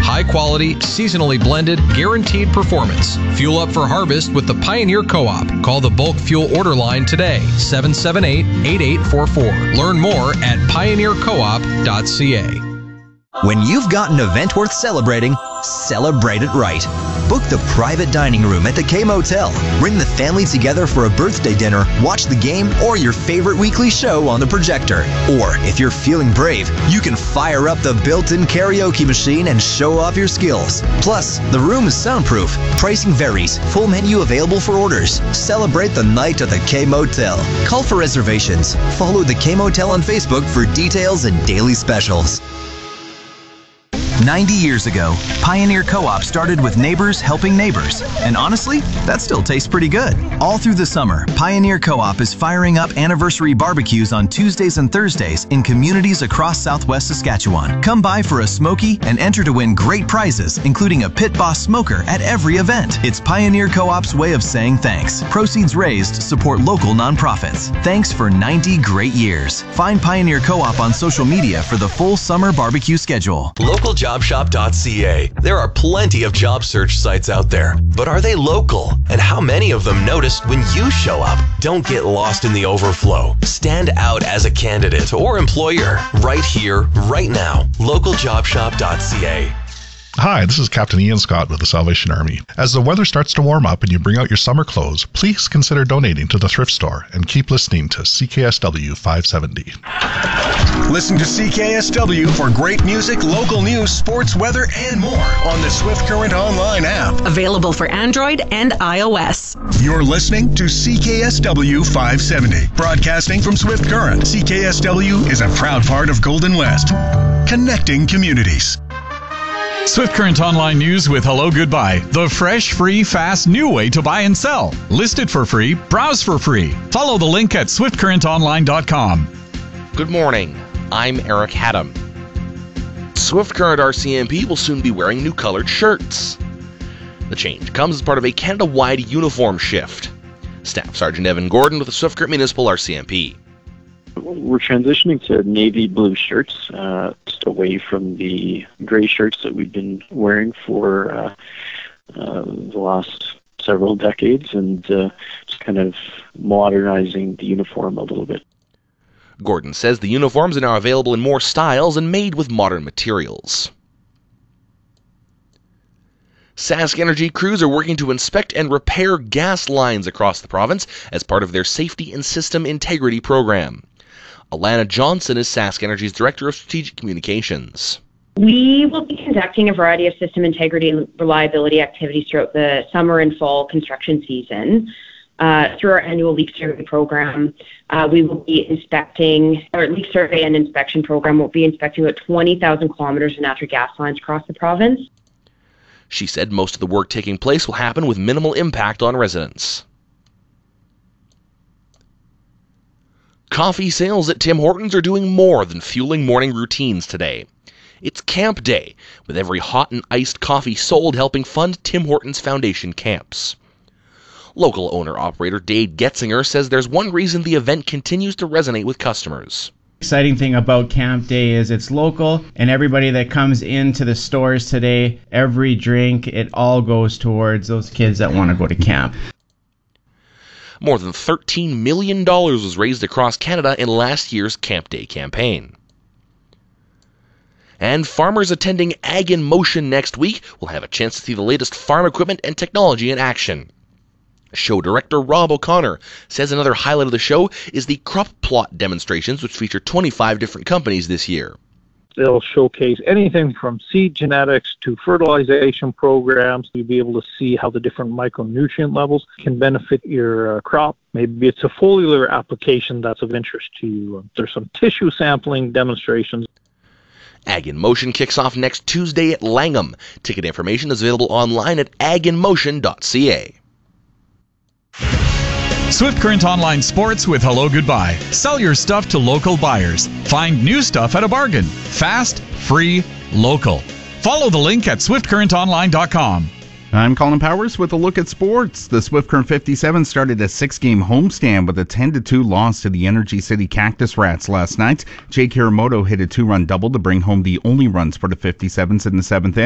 High quality, seasonally blended, guaranteed performance. Fuel up for harvest with the Pioneer Co-op. Call the bulk fuel order line today, 778-8844. Learn more at pioneercoop.ca. When you've got an event worth celebrating, celebrate it right. Book the private dining room at the K Motel. Bring the family together for a birthday dinner, watch the game, or your favorite weekly show on the projector. Or, if you're feeling brave, you can fire up the built-in karaoke machine and show off your skills. Plus, the room is soundproof. Pricing varies. Full menu available for orders. Celebrate the night at the K Motel. Call for reservations. Follow the K Motel on Facebook for details and daily specials. 90 years ago, Pioneer Co-op started with neighbors helping neighbors. And honestly, that still tastes pretty good. All through the summer, Pioneer Co-op is firing up anniversary barbecues on Tuesdays and Thursdays in communities across southwest Saskatchewan. Come by for a smoky and enter to win great prizes, including a Pit Boss smoker at every event. It's Pioneer Co-op's way of saying thanks. Proceeds raised support local nonprofits. Thanks for 90 great years. Find Pioneer Co-op on social media for the full summer barbecue schedule. LocalJobShop.ca. There are plenty of job search sites out there, but are they local? And how many of them notice when you show up? Don't get lost in the overflow. Stand out as a candidate or employer right here, right now. LocalJobShop.ca. Hi, this is Captain Ian Scott with the Salvation Army. As the weather starts to warm up and you bring out your summer clothes, please consider donating to the thrift store and keep listening to CKSW 570. Listen to CKSW for great music, local news, sports, weather, and more on the Swift Current Online app. Available for Android and iOS. You're listening to CKSW 570. Broadcasting from Swift Current, CKSW is a proud part of Golden West. Connecting communities. Swift Current Online News with Hello Goodbye. The fresh, free, fast, new way to buy and sell. List it for free. Browse for free. Follow the link at swiftcurrentonline.com. Good morning. I'm Eric Haddam. Swift Current RCMP will soon be wearing new colored shirts. The change comes as part of a Canada-wide uniform shift. Staff Sergeant Evan Gordon with the Swift Current Municipal RCMP. We're transitioning to navy blue shirts, just away from the gray shirts that we've been wearing for the last several decades, and just kind of modernizing the uniform a little bit. Gordon says the uniforms are now available in more styles and made with modern materials. Sask Energy crews are working to inspect and repair gas lines across the province as part of their Safety and System Integrity program. Alana Johnson is Sask Energy's Director of Strategic Communications. We will be conducting a variety of system integrity and reliability activities throughout the summer and fall construction season. Through our annual leak survey program, we will be inspecting, or leak survey and inspection program will be inspecting about 20,000 kilometers of natural gas lines across the province. She said most of the work taking place will happen with minimal impact on residents. Coffee sales at Tim Hortons are doing more than fueling morning routines today. It's Camp Day, with every hot and iced coffee sold helping fund Tim Hortons Foundation camps. Local owner-operator Dade Getzinger says there's one reason the event continues to resonate with customers. Exciting thing about Camp Day is it's local, and everybody that comes into the stores today, every drink, it all goes towards those kids that want to go to camp. More than $13 million was raised across Canada in last year's Camp Day campaign. And farmers attending Ag in Motion next week will have a chance to see the latest farm equipment and technology in action. Show director Rob O'Connor says another highlight of the show is the crop plot demonstrations, which feature 25 different companies this year. They'll showcase anything from seed genetics to fertilization programs. You'll be able to see how the different micronutrient levels can benefit your crop. Maybe it's a foliar application that's of interest to you. There's some tissue sampling demonstrations. Ag in Motion kicks off next Tuesday at Langham. Ticket information is available online at aginmotion.ca. Swift Current Online Sports with Hello Goodbye. Sell your stuff to local buyers. Find new stuff at a bargain. Fast, free, local. Follow the link at swiftcurrentonline.com. I'm Colin Powers with a look at sports. The Swift Current 57 started a 6-game homestand with a 10-2 loss to the Energy City Cactus Rats last night. Jake Hiramoto hit a 2-run double to bring home the only runs for the 57s in the 7th inning.